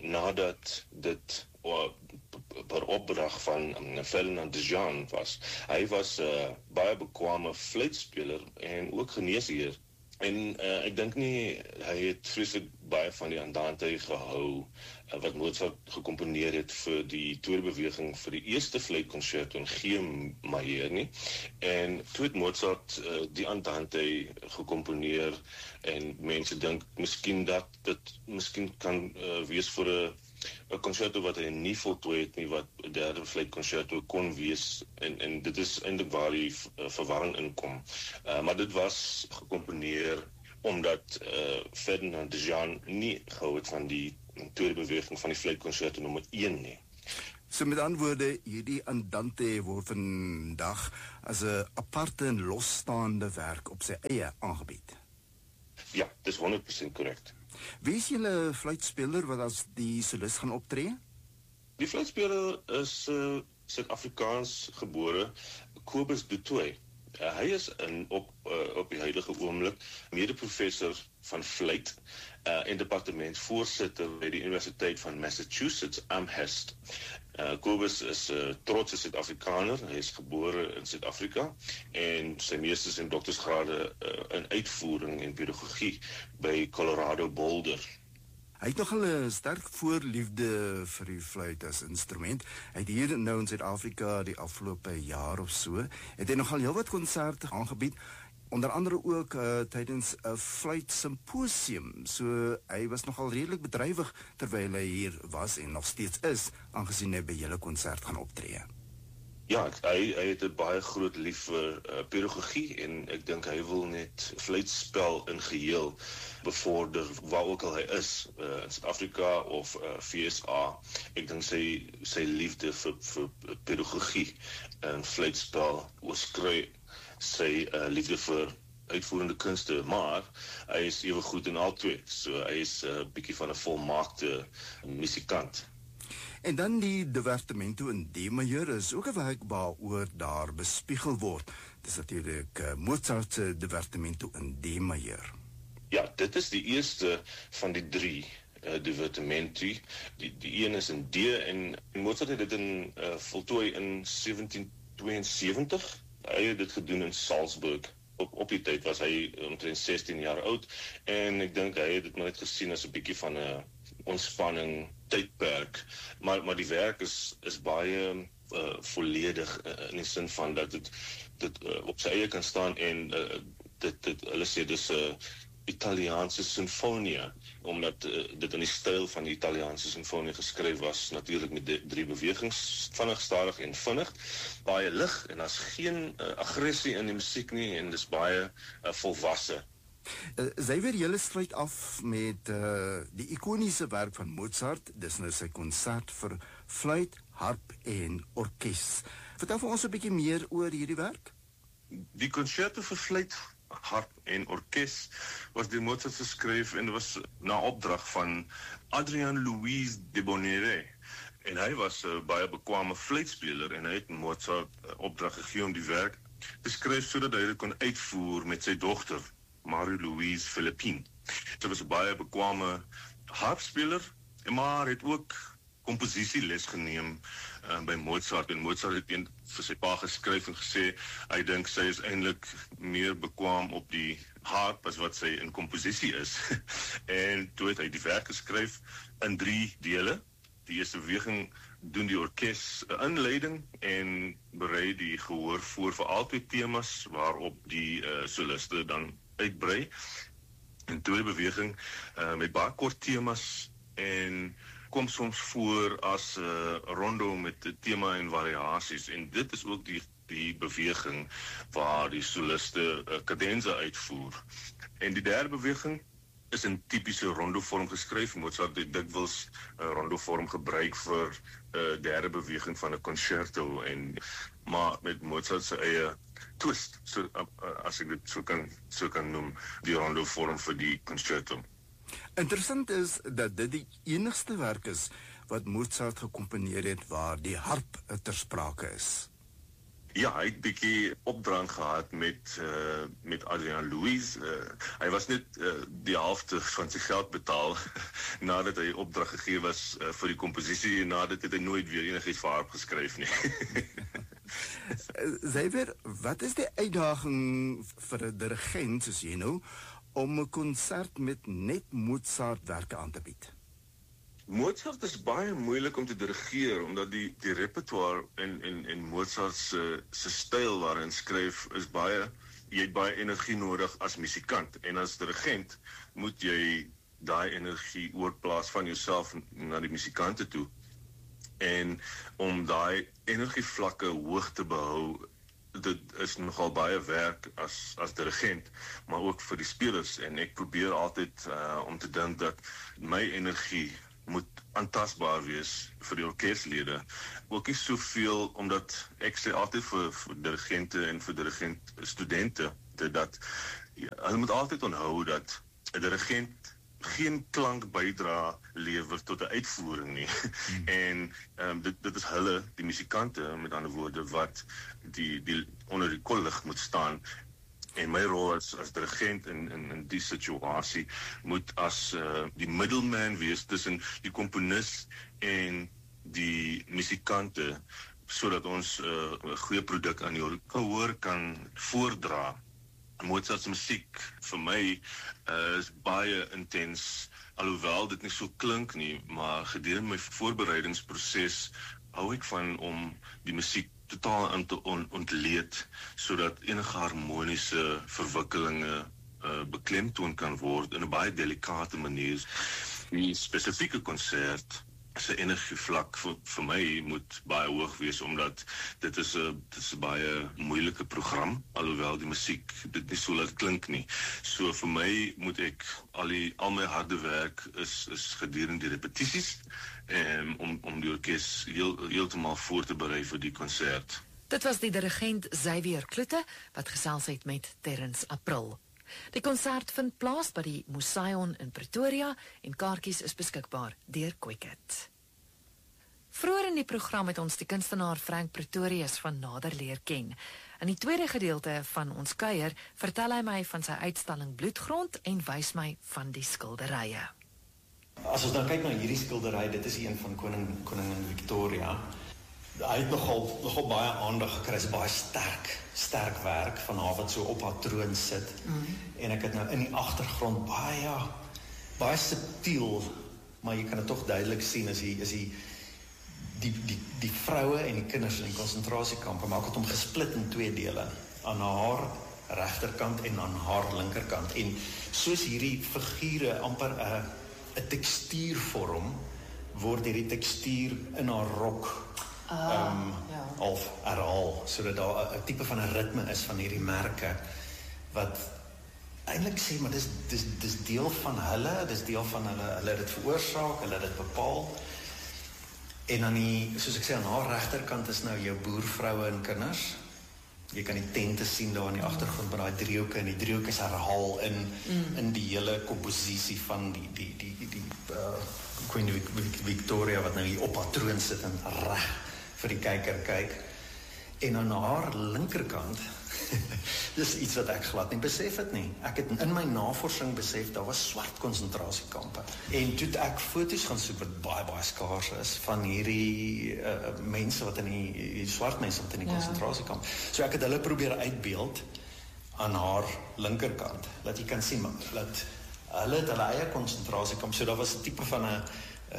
nadat dit uh, per opdrag van um, Ferdinand de Jaan was. Hy was 'n uh, baie bekwame fluitspeler en ook geneesheer. En uh, ek dink nie hy het vreeslik baie van die Andante gehou uh, wat Mozart gekomponeer het vir die tweede beweging vir die eerste fluitkonserto in G majeur nie. En toe het Mozart uh, die Andante gekomponeer en mense dink miskien dat dit miskien kan uh, wees vir 'n 'n konserto wat hy nie voltooi het nie, wat 'n derde fluitkonserto kon wees, en en dit is eintlik waar die uh, verwarring inkom. Uh, maar dit was gekomponeer omdat uh, Ferdinand de Jaan nie gehou het van die tweede beweging van die fluitkonserto nommer een nie.
So met ander woorde, hierdie Andante word vandag as 'n aparte en losstaande werk op sy eie aangebied.
Ja, dis honderd persent korrek.
Wie is julle fluitspeler wat as die solis gaan optree?
Die fluitspeler is uh, Suid-Afrikaans gebore Kobus du Toit. Uh, hy is in op uh, op die huidige oomblik mede-professor van fluit uh, en departementsvoorsitter by die Universiteit van Massachusetts, Amherst. Uh, Kobus is 'n uh, trotse Suid-Afrikaner. Hy is gebore in Suid-Afrika en sy meesters en doktorsgrade uh, in uitvoering en pedagogie by Colorado Boulder.
Hy het nogal 'n sterk voorliefde vir die fluit as instrument. Hy het hier nou in Suid-Afrika die afgelope jaar of so, het hy nogal heelwat konserte aangebied, onder andere ook uh, tydens 'n fluitsimposium. So hy was nogal redelik bedrywig terwyl hy hier was en nog steeds is, aangesien hy by julle konsert gaan optree.
Ja, hy, hy het 'n baie groot lief vir uh, pedagogie en ek dink hy wil net fluitspel in geheel bevorder waar ook al hy is, uh, in Suid-Afrika of uh, V S A. Ek dink sy sy liefde vir vir pedagogie en fluitspel oorskry sy uh, liefde vir uitvoerende kunste, maar hy is ewe goed in al twee. So hy is 'n uh, bietjie van 'n volmaakte musikant.
En dan die Divertimento in D majeur is ook 'n werk waaroor daar bespiegel word. Dis natuurlik uh, Mozart se Divertimento in D majeur.
Ja, dit is die eerste van die drie uh, Divertimenti. Die, die een is in D en Mozart het dit in uh, voltooi in sewentien tweeënsewentig. Hy het dit gedoen in Salzburg. Op, op die tyd was hy omtrent sestien jaar oud en ek dink hy het dit maar net gesien as 'n bietjie van 'n ontspanning tydperk, maar maar die werk is is baie uh, volledig uh, in die sin van dat dit dit uh, op sy eie kan staan en uh, dit dit hulle sê dis 'n uh, Italiaanse sinfonia, omdat uh, dit in die styl van die Italiaanse sinfonie geskryf was, natuurlik met die drie bewegings, vinnig, stadig en vinnig, baie lig en daar's geen uh, aggressie in die musiek nie en dis baie uh, volwasse.
Uh, sy weer julle sluit af met uh, die ikoniese werk van Mozart, dis nou sy konsert vir fluit, harp en orkes. Vertel vir ons 'n bietjie meer oor hierdie werk.
Die concerto vir fluit, harp en orkes was deur Mozart geskryf en was na opdrag van Adrian Louis de Bonneray. En hy was 'n uh, baie bekwame fluitspeler en hy het Mozart uh, opdrag gegee om die werk te skryf sodat hy dit kon uitvoer met sy dogter Marie-Louise Philippine. Sy was 'n baie bekwame harpspeler, maar het ook komposisieles geneem uh, by Mozart en Mozart het een vir sy pa geskryf en gesê hy dink sy is eintlik meer bekwam op die harp as wat sy in komposisie is. En toe het hy die werk geskryf in drie dele. Die eerste beweging doen die orkes 'n inleiding en berei die gehoor voor vir al twee temas waarop die uh, soliste dan uitbrei. En tweede beweging uh, met baie kort temas en kom soms voor as 'n uh, rondo met 'n tema en variasies en dit is ook die die beweging waar die soliste 'n uh, kadense uitvoer. En die derde beweging is in tipiese rondo vorm geskryf. Mozart het dikwels 'n uh, rondo vorm gebruik vir 'n uh, derde beweging van 'n concerto en maar met Mozart se eie twist, so uh, uh, as ek dit so kan so kan noem, die rondo vorm vir die concerto.
Interessant is dat dit die enigste werk is wat Mozart gekomponeer het waar die harp ter sprake is.
Ja, hy het bietjie opdrang gehad met uh, met Adrian Louis. Uh, hy was net uh, die helfte van sy geld betaal nadat hy opdrag gegee was uh, vir die komposisie en nadat het hy nooit weer enigiets vir harp geskryf nie.
Xavier, wat is die uitdaging vir 'n dirigent soos jy nou om 'n konsert met net Mozart werke aan te bied?
Mozart is baie moeilik om te dirigeer omdat die die repertoire en en en Mozart se se styl waarin skryf is baie jy het baie energie nodig as musikant en as dirigent moet jy daai energie oorplaas van jouself na die musikante toe. En om daai energievlakke hoog te behou, dit is nogal baie werk as as dirigent, maar ook vir die spelers en ek probeer altyd uh, om te dink dat my energie moet aantasbaar wees vir die orkeslede. Ook nie soveel, omdat ek sê altyd vir, vir dirigente en vir dirigent studente, dat ja, hulle moet altyd onthou dat 'n dirigent geen klank bydra lewer tot 'n uitvoering nie. Hmm. En um, dit, dit is hulle, die musikante, met ander woorde, wat die, die onder die kollig moet staan. En my rol as, as dirigent in, in, in die situasie moet as uh, die middleman wees tussen die komponis en die musikante, sodat ons 'n uh, goeie produk aan die gehoor kan voordra. Mozart se musiek vir my uh, is baie intens, alhoewel dit nie so klink nie, maar gedurende my voorbereidingsproses hou ek van om die musiek totaal aan te on, ontleed, sodat enige harmoniese verwikkelinge uh, beklemtoon kan word in 'n baie delikate manier. Die spesifieke konsert se energievlak vir, vir my moet baie hoog wees, omdat dit is 'n dit is 'n baie moeilike program, alhoewel die musiek dit nie so laat klink nie. So vir my moet ek al die al my harde werk is is gedurende die repetisies en om om die orkes heel heeltemal voor te berei vir die konsert.
Dit was die dirigent Xavier Kloete wat gesels het met Terrence April. Die konsert vind plaas by die Museion in Pretoria en kaartjies is beskikbaar deur Quicket. Vroeger in die program het ons die kunstenaar Frank Pretorius van nader leer ken. In die tweede gedeelte van ons kuier vertel hy my van sy uitstalling Bloedgrond en wys my van die skilderye.
As ons nou kyk na hierdie skildery, dit is een van koning koningin Victoria. Hy het nogal nogal baie aandag gekry, is baie sterk, sterk werk van haar wat so op haar troon sit. Mm. En ek het nou in die agtergrond baie baie subtiel, maar jy kan dit tog duidelik sien as jy is die die die die vroue en die kinders in die konsentrasiekampe, maar ek het hom gesplit in twee dele, aan haar regterkant en aan haar linkerkant. En soos hierdie figure amper 'n 'n tekstuur vorm, word hierdie tekstuur in haar rok
Ah,
um,
ja.
Of herhaal, sodat daar 'n tipe van 'n ritme is van hierdie merke wat eintlik sê, maar dis dis dis deel van hulle, dis deel van hulle, hulle het dit veroorsaak, hulle het dit bepaal. En dan die, soos ek sê, aan haar regterkant is nou jou boervroue en kinders. Jy kan die tente sien daar in die agtergrond met daai driehoeke, en die driehoek is herhaal in mm. in die hele komposisie van die die die die, die uh, Queen Victoria wat nou hier op haar troon sit en reg vir die kyker kyk. En aan haar linkerkant, dis iets wat ek glad nie besef het nie. Ek het in my navorsing besef, daar was swart konsentrasiekampe. En toe ek foto's gaan soek wat baie, baie skaars is, van hierdie uh, mense wat in die, die swart mense wat in die ja. konsentrasiekamp. So ek het hulle probeer uitbeeld aan haar linkerkant, dat jy kan sien, dat hulle het hulle eie konsentrasiekamp, so daar was 'n tipe van 'n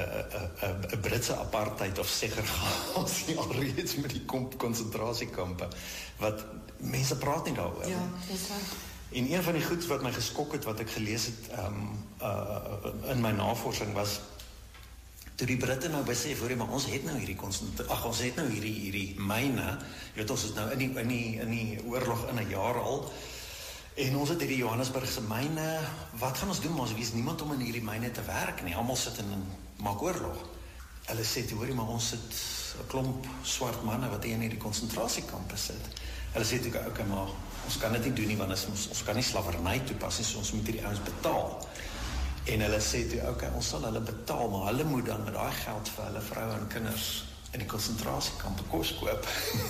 'n Britse apartheid of segregasie alreeds met die konsentrasiekampe, wat mense praat nie daaroor.
Ja, dis waar.
En een van die goed wat my geskok het, wat ek gelees het um, uh, in my navorsing was, toe die Britte nou besef, hoor jy, maar ons het nou hierdie konsentrasie, ag ons het nou hierdie hierdie myne, jy weet ons is nou in die in die in die oorlog in 'n jaar al. En ons het hierdie Johannesburgse myne, wat gaan ons doen? Maar ons weet niemand om in hierdie myne te werk nie. Almal sit en maak oorlog. Hulle sê, toe, hoorie, maar ons sit 'n klomp swart manne wat hier in hierdie konsentrasiekampe sit. Hulle sê toe, okay, maar ons kan dit nie doen nie, want ons, ons kan nie slawerny toepas nie, so ons moet hierdie ouens betaal. En hulle sê toe, okay, ons sal hulle betaal, maar hulle moet dan met daai geld vir hulle vroue en kinders in die konsentrasiekampe kos koop.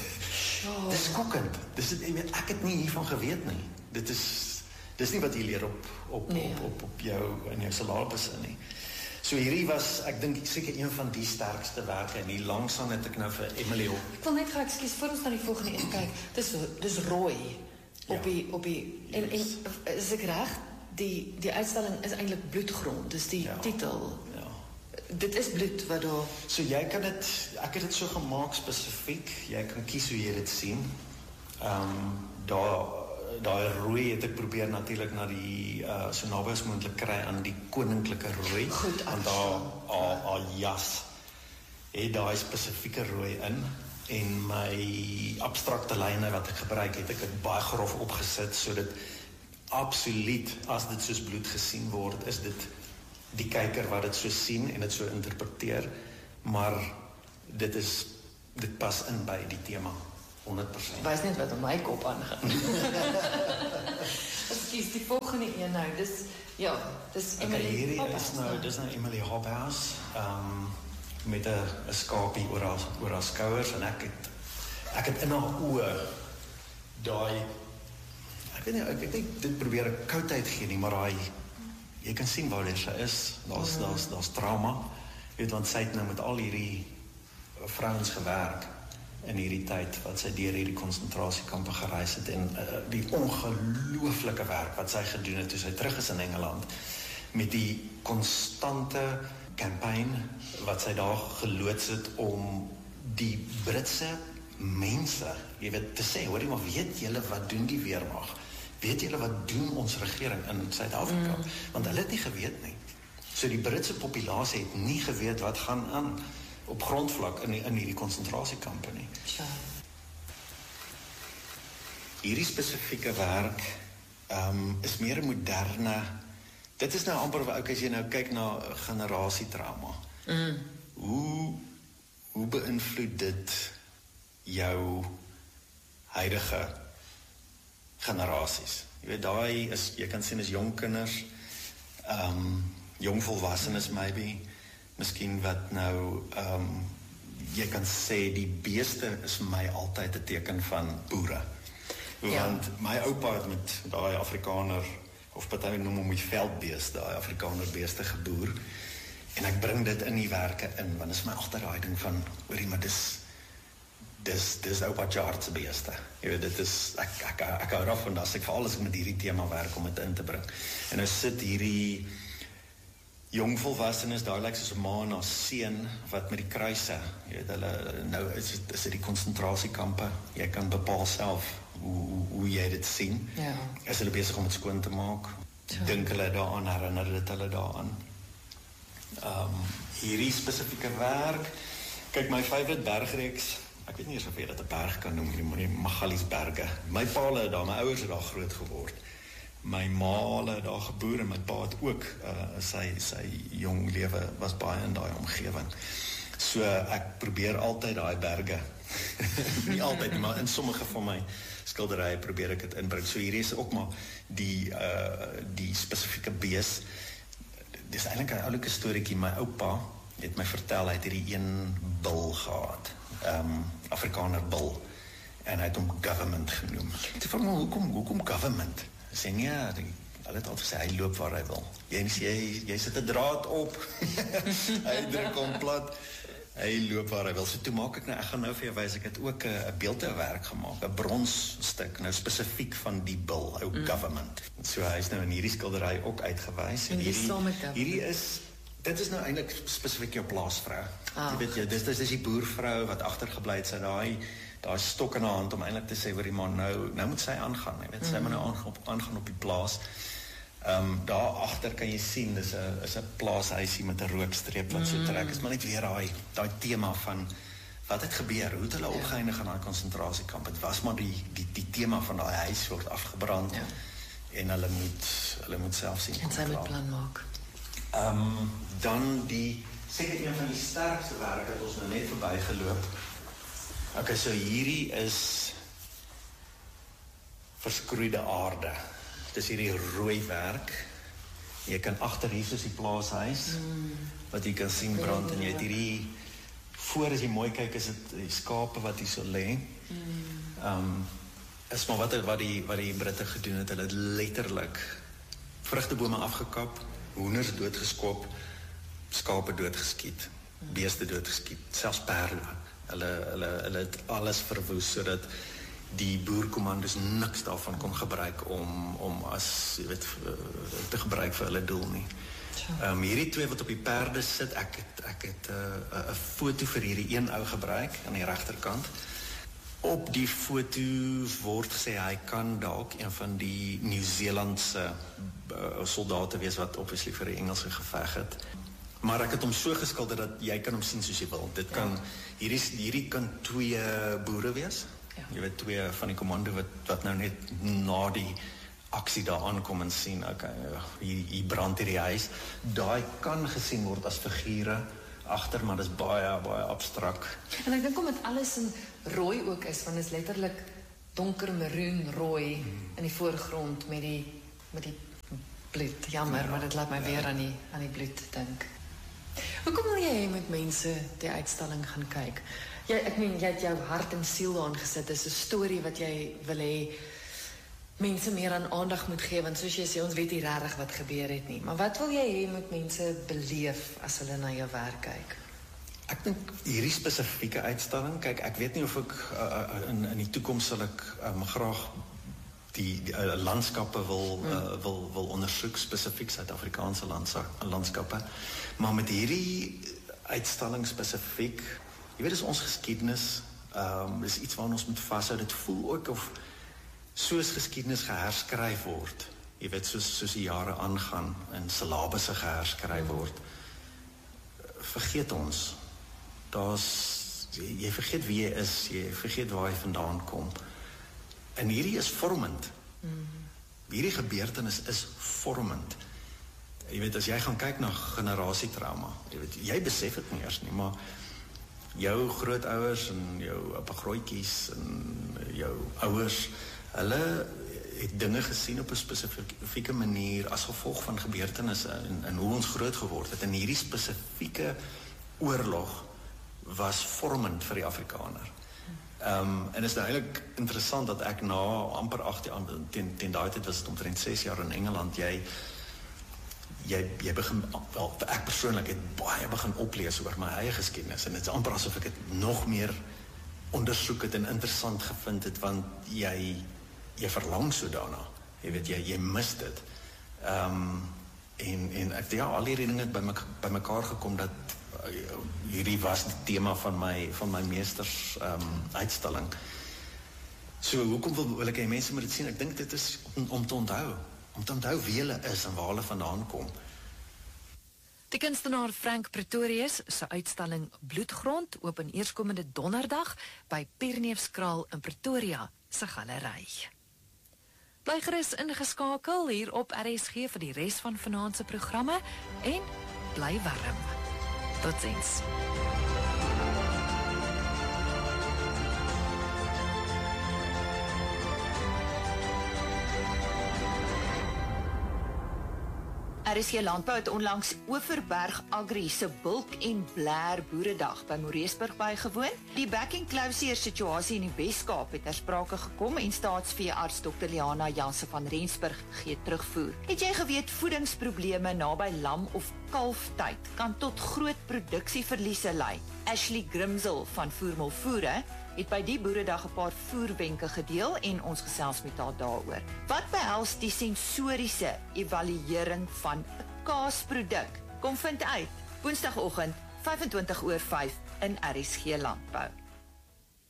Oh. Dis skokkend. Dis ek weet ek het nie hiervan geweet nie. Dit is dis nie wat jy leer op op nee. op, op op jou in jou syllabus nie. So hierdie was, ek dink seker een van die sterkste werke, en hier langsaan het ek nou vir Emily op.
Ek wil net gou ekskuus voor ons na die volgende een kyk. Dis dis rooi op ja. die op die en, yes. en is ek reg? Die die uitstalling is eintlik Bloedgrond, dis die ja. titel. Ja. Dit is bloed wat daar.
So jy kan dit, ek het dit so gemaak spesifiek. Jy kan kies hoe jy dit sien. Ehm um, daar daai rooi het ek probeer natuurlik na die uh, so naby as moontlik kry aan die koninklike rooi.
Goed,
en daar haar jas het daai spesifieke rooi in, en my abstrakte lyne wat ek gebruik het, ek het baie grof opgesit sodat absoluut as dit soos bloed gesien word, is dit die kyker wat dit so sien en dit so interpreteer, maar dit is dit pas in by die tema. honderd persent.
Wys net wat op my kop aangaan. Ekskuus, die volgende een nou, dis ja, dis Emily.
Okay, hierdie is nou, dis nou Emily Hobhouse, um, met 'n 'n skapie oor haar oor haar skouers, en ek het ek het in haar oë daai ek weet nie, ek weet nie dit probeer 'n koudheid gee nie, maar daai jy kan sien waar dit sy is. Daar's mm. daar's daar's trauma. Jy weet, want sy het nou met al hierdie vrouens gewerk in hierdie tyd wat sy deur hierdie konsentrasiekampe gereis het, en uh, die ongelooflike werk wat sy gedoen het toe sy terug is in Engeland, met die konstante campaign wat sy daar geloods het om die Britse mense, jy weet, te sê, hoor jy, maar weet julle wat doen die weermag? Weet julle wat doen ons regering in Suid-Afrika? Mm. Want hulle het nie geweet nie. So die Britse populasie het nie geweet wat gaan aan op grondvlak in die, in hierdie konsentrasiekampe nie.
Ja.
Hierdie spesifieke werk um, is meer 'n moderne. Dit is nou amper ook as jy nou kyk na generasietrauma.
Mm.
Hoe hoe beïnvloed dit jou huidige generasies? Jy weet, daai is, jy kan sien as jong kinders, um, jong volwassenes maybe, miskien wat nou, um, jy kan sê die beeste is vir my altyd 'n teken van boere. Ja. Want my oupa het met daai Afrikaner, of party noem hom die veldbeeste, daai Afrikaner beeste geboer, en ek bring dit in die werke in, want dit is my agter daai ding van, hoorie, maar dis dis dis oupa Charles se beeste. Jy weet, dit is ek ek ek, ek hou daarvan as ek veral as ek met hierdie tema werk om dit in te bring. En nou sit hierdie jong volwassenes, daar lyk soos 'n ma en haar seun wat met die kruise, jy weet, hulle nou is dit is dit die konsentrasiekampe. Jy kan bepaal self hoe hoe, hoe jy dit sien.
Ja.
Is hulle besig om dit skoon te maak? Ja. Dink hulle daaraan, herinner dit hulle daaraan? Um, hierdie spesifieke werk, kyk, my favourite bergreeks, ek weet nie eens of jy dit 'n berg kan noem, die Magaliesberge. My pa het daar, my ouers het daar groot geword. My ma het daar geboer en my pa het ook uh, sy sy jong lewe was baie in daai omgewing. So ek probeer altyd daai berge. Nie altyd, maar in sommige van my skilderye probeer ek dit inbring. So hier is ook maar die uh, die spesifieke bees. Dis eintlik 'n oulike storieetjie. My oupa het my vertel hy het hierdie een bil gehad. Um, Afrikaner bil. En hy het hom government genoem. Ek vra maar hoekom hoekom government? Hy sê nee, hulle het altyd gesê hy loop waar hy wil. Jy jy jy sit 'n draad op. Hy druk hom plat. Hy loop waar hy wil. So toe maak ek nou, ek gaan nou vir jou wys, ek het ook 'n beeldewerk gemaak, 'n bronsstuk, nou spesifiek van die bil, ou mm. government. So hy is nou in hierdie skildery ook uitgewys.
En hierdie
hierdie is dit is nou eintlik spesifiek jou plaasvrou. Ah. Jy weet jy, dis dis is die boervrou wat agtergebly het, sy daai daai stok in haar hand om eintlik te sê vir die man nou nou moet sy aangaan, jy weet, sy mm. moet nou aangaan op, aangaan op die plaas. Ehm um, daar agter kan jy sien dis 'n is 'n plaashuisie met 'n rookstreep wat mm. so trek. Is maar net weer daai daai tema van wat het gebeur, hoe het hulle opgeëindig in daai konsentrasiekamp. Dit was maar die die die tema van daai huis word afgebrand. Ja. En hulle moet hulle moet self sien.
En sy moet plan maak.
Ehm um, dan die seker een van die sterkste werke wat ons nou net verbygeloop. Okay, so hierdie is verskroeide aarde. Dis hierdie rooi werk. Jy kan agter hier soos die plaashuis mm. wat jy kan sien brand en jy het hierdie voor as jy mooi kyk is dit die skape wat hier so lê. Mm. Um is maar wat wat die wat die Britte gedoen het, hulle het letterlik vrugtebome afgekap, hoenders doodgeskop, skape doodgeskiet, beeste doodgeskiet, selfs perde. Hulle hulle hulle het alles verwoes sodat die boerkommandos niks daarvan kon gebruik om om as jy weet te gebruik vir hulle doel nie. Ehm um, hierdie twee wat op die perde sit, ek het ek het 'n uh, 'n foto vir hierdie een ou gebruik aan die regterkant. Op die foto word gesê hy kan dalk een van die Nieu-Seelandse uh, soldate wees wat obviously vir die Engelse geveg het. Maar ek het hom so geskilder dat jy kan hom sien soos jy wil. Dit kan hierdie hierdie kan twee boere wees. Ja. Jy weet twee van die kommando wat wat nou net na die aksie daar aankom en sien, okay, hier, hier brand hierdie huis. Daai kan gesien word as figure agter, maar dis baie baie abstrak.
En ek dink om dit alles in rooi ook is, want dit is letterlik donker maroon rooi hmm. in die voorgrond met die met die bloed. Jammer, ja, maar dit laat my ja. weer aan die aan die bloed dink. Hoekom wil jy met mense die uitstalling gaan kyk? Jy, ek meen, jy het jou hart en siel daarin gesit. Dit is 'n storie wat jy wil hê mense meer aan aandag moet gee, want soos jy sê, ons weet nie regtig wat gebeur het nie. Maar wat wil jy hê moet mense beleef as hulle na jou werk kyk?
Ek dink hierdie spesifieke uitstalling, kyk, ek weet nie of ek uh, in in die toekoms sal ek um, graag die, die uh, landskappe wil hmm. uh, wil wil ondersoek, spesifiek Suid-Afrikaanse landskappe. Maar met hierdie uitstalling spesifiek, jy weet, dis ons geskiedenis, um, dis iets waaraan ons moet vashou. Dit voel ook of soos geskiedenis geherskryf word jy weet, soos, soos die jare aangaan en syllabusse geherskryf word, vergeet ons. Daar's, jy vergeet wie jy is, jy vergeet waar jy vandaan kom. En hierdie is vormend. Mm-hmm. Hierdie gebeurtenis is vormend. Jy weet, as jy gaan kyk na generasietrauma, jy weet, jy besef dit nie eers nie, maar jou grootouers en jou appagrootjies en jou ouers, hulle het dinge gesien op 'n spesifieke manier as gevolg van gebeurtenisse en, en hoe ons groot geword het. En hierdie spesifieke oorlog was vormend vir die Afrikaner. Um, en is nou eintlik interessant dat ek na amper agt jaar, ten, ten daai tyd was het omtrent ses jaar in Engeland, jy Jy, jy begin, wel, ek persoonlik het baie begin oplees oor my eie geskiedenis en het is amper asof ek het nog meer ondersoek het en interessant gevind het, want jy, jy verlang so daarna, jy weet, jy, jy mis dit. Um, en, en ek, ja, al hierdie dinge het by, my, by mekaar gekom dat uh, hierdie was die tema van my, van my meesters um, uitstalling. So, hoekom wil, wil ek jy mense moet dit sien? Ek dink dit is om, om te onthou. om te onthou wie hulle is en waar hulle vandaan kom.
Die kunstenaar Frank Pretorius se uitstalling Bloedgrond open eerskomende donderdag by Pierneefskraal in Pretoria se galery. Bly gerus ingeskakel hier op R S G vir die res van vanaand se programme en bly warm. Totsiens.
R S G Landbou het onlangs Overberg Agri se bulk en blaar boeredag by Moreesburg bygewoon. Die back and closure situasie in die Weskaap het ter sprake gekom en staatsveearts dokter Liana Janse van Rensburg gee terugvoer. Het jy geweet voedingsprobleme naby lam of kalftyd kan tot groot produksieverliese lei? Ashley Grimsel van Voermil Voere het by die boeredag 'n paar voerwenke gedeel en ons gesels met haar daaroor. Wat behels die sensoriese evaluering van 'n kaasproduk? Kom vind uit, Woensdagoggend vyf en twintig oor vyf in R S G Landbou.